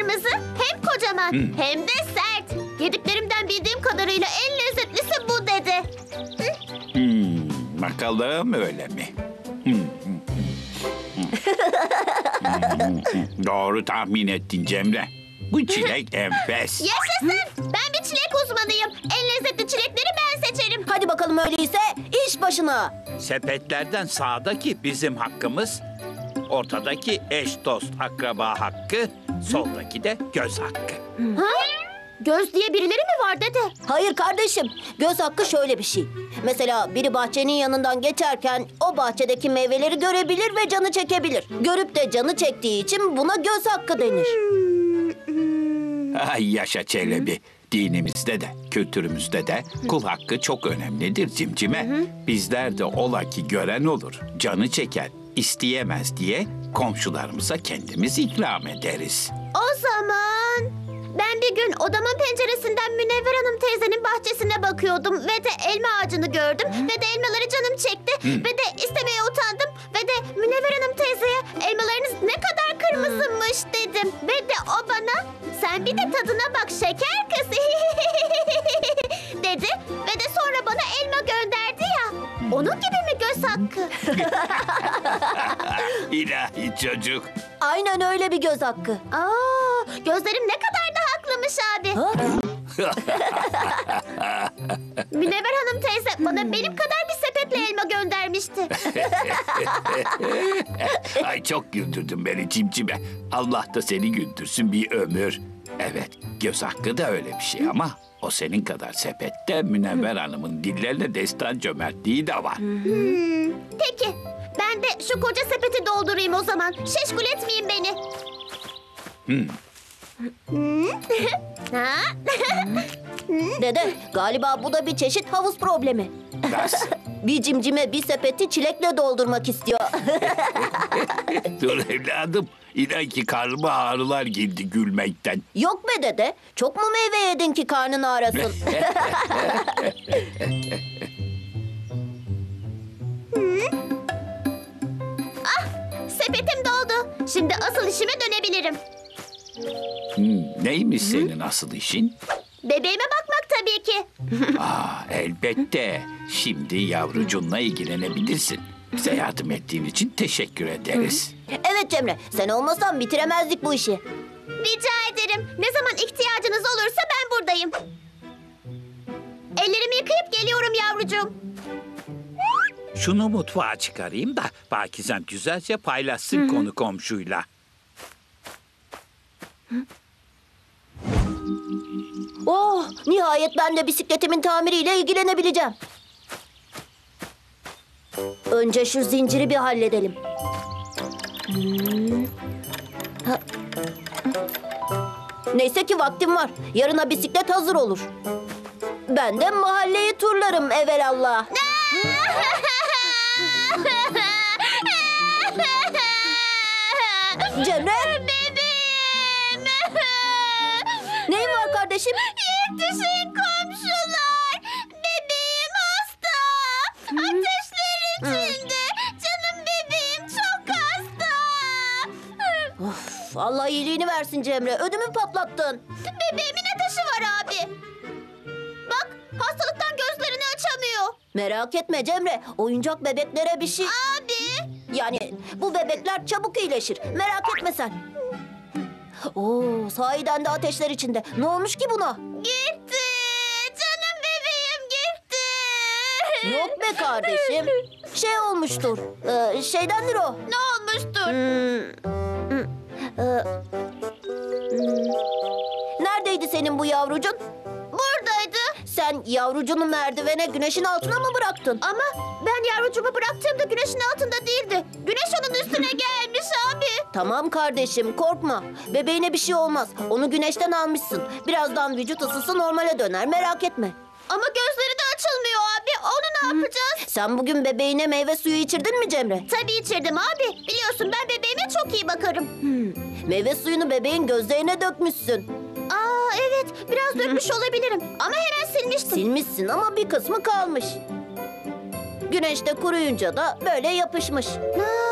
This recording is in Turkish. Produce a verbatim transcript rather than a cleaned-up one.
kırmızı, hem kocaman, Hmm. hem de sert. Yediklerimden bildiğim kadarıyla en lezzetlisi bu dedi. Hmm, bakalım öyle mi? Hmm, hmm, hmm. Hmm, hmm. Doğru tahmin ettin Cemre. Bu çilek enfes. Yaşasın! Ben bir çilek uzmanıyım. En lezzetli çilekleri ben seçerim. Hadi bakalım öyleyse iş başına. Sepetlerden sağdaki bizim hakkımız, ortadaki eş dost akraba hakkı, soldaki de göz hakkı. Ha? Göz diye birileri mi var dede? Hayır kardeşim, göz hakkı şöyle bir şey. Mesela biri bahçenin yanından geçerken o bahçedeki meyveleri görebilir ve canı çekebilir. Görüp de canı çektiği için buna göz hakkı denir. Ay yaşa Çelebi. Dinimizde de, kültürümüzde de kul hakkı çok önemlidir Cimcime. Bizler de ola ki gören olur, canı çeker, isteyemez diye komşularımıza kendimiz ikram ederiz. O zaman ben bir gün odamın penceresinden Münevver Hanım teyzenin bahçesine bakıyordum ve de elma ağacını gördüm ve de elmaları canım çekti ve de istemeye utandım ve de Münevver Hanım teyzeye elmalarınız ne kadar kırmızıymış dedim ve de o bana sen bir de tadına bak şeker kız dedi ve de sonra bana elma gönderdi ya. Onun gibi mi göz hakkı? İlahi çocuk. Aynen öyle bir göz hakkı. Aa, gözlerim ne kadar da haklıymış abi. Ha? Münevver Hanım teyze bana benim kadar bir sepetle elma göndermişti. Ay çok güldürdün beni Cimcime. Allah da seni güldürsün bir ömür. Evet, göz hakkı da öyle bir şey ama o senin kadar sepette Münevver Hanım'ın dillerine destan cömertliği de var. Peki ben de şu koca sepeti doldurayım o zaman. Şeşkul etmeyin beni. Hmm. Ha? Dede, galiba bu da bir çeşit havuz problemi. Nasıl? Bir cimcime bir sepeti çilekle doldurmak istiyor. Dur evladım. İnan ki karnıma ağrılar girdi gülmekten. Yok be dede, çok mu meyve yedin ki karnın ağrısın? Sepetim doldu. Şimdi asıl işime dönebilirim. Hmm, neymiş senin asıl işin? Bebeğime bakmak tabii ki. Aa, elbette. Şimdi yavrucunla ilgilenebilirsin. Bize yardım ettiğin için teşekkür ederiz. Evet Cemre, sen olmasan bitiremezdik bu işi. Rica ederim. Ne zaman ihtiyacınız olursa ben buradayım. Ellerimi yıkayıp geliyorum yavrucuğum. Şunu mutfağa çıkarayım da Pakizem güzelce paylaşsın konu komşuyla. Oh, nihayet ben de bisikletimin tamiriyle ilgilenebileceğim. Önce şu zinciri bir halledelim. Hmm. Ha. Neyse ki vaktim var. Yarına bisiklet hazır olur. Ben de mahalleyi turlarım evelallah. Cemre, Bebeğim. neyin var kardeşim? Yetişin komşular. Bebeğim hasta. Ateşler içinde. Canım bebeğim çok hasta. Of, Allah iyiliğini versin Cemre. Ödümü patlattın. Bebeğimin ateşi var abi. Bak hastalıktan gözlerini açamıyor. Merak etme Cemre. Oyuncak bebeklere bir şey... Abi. Yani bu bebekler çabuk iyileşir. Merak etme sen. Oo, sahiden de ateşler içinde. Ne olmuş ki buna? Gitti. Canım bebeğim gitti. Yok be kardeşim. Şey olmuştur. Ee, şeydendir o. Ne olmuştur? Hmm, hmm, ee, hmm. Neredeydi senin bu yavrucun? Buradaydı. Sen yavrucunu merdivene güneşin altına mı bıraktın? Ama ben yavrucuğumu bıraktığımda güneşin altında değildi. Güneş onun üstüne gelmiş abi. Tamam kardeşim, korkma. Bebeğine bir şey olmaz. Onu güneşten almışsın. Birazdan vücut ısısı normale döner, merak etme. Ama gözleri de açılmıyor abi. Onu ne yapacağız? Sen bugün bebeğine meyve suyu içirdin mi Cemre? Tabii içirdim abi. Biliyorsun ben bebeğime çok iyi bakarım. Meyve suyunu bebeğin gözlerine dökmüşsün. Aa evet biraz dökmüş olabilirim. Ama hemen silmiştim. Silmişsin ama bir kısmı kalmış. Güneşte kuruyunca da böyle yapışmış. Ha,